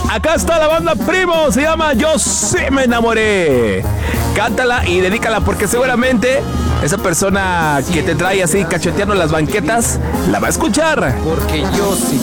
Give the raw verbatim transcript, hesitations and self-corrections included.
Acá está la banda Primo, se llama Yo sí me enamoré. Cántala y dedícala porque seguramente esa persona que te trae así cacheteando las banquetas la va a escuchar. Porque yo sí